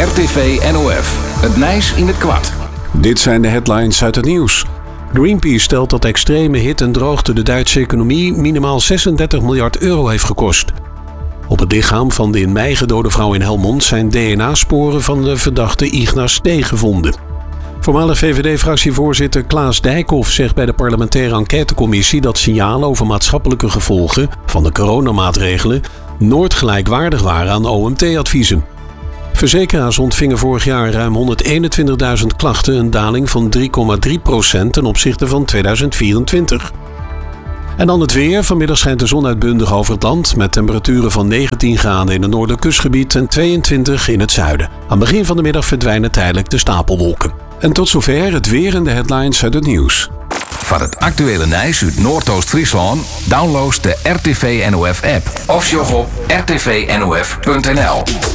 RTV NOF. Het Nijs in het kwart. Dit zijn de headlines uit het nieuws. Greenpeace stelt dat extreme hitte en droogte de Duitse economie minimaal 36 miljard euro heeft gekost. Op het lichaam van de in mei gedode vrouw in Helmond zijn DNA-sporen van de verdachte Ignas T. gevonden. Voormalig VVD-fractievoorzitter Klaas Dijkhoff zegt bij de parlementaire enquêtecommissie dat signalen over maatschappelijke gevolgen van de coronamaatregelen nooit gelijkwaardig waren aan OMT-adviezen. Verzekeraars ontvingen vorig jaar ruim 121.000 klachten, een daling van 3,3% ten opzichte van 2024. En dan het weer. Vanmiddag schijnt de zon uitbundig over het land met temperaturen van 19 graden in het noorderkustgebied en 22 in het zuiden. Aan het begin van de middag verdwijnen tijdelijk de stapelwolken. En tot zover het weer en de headlines uit het nieuws. Van het actuele Nijs uit Noordoost-Friesland download de RTV NOF app of sjog op rtvnof.nl.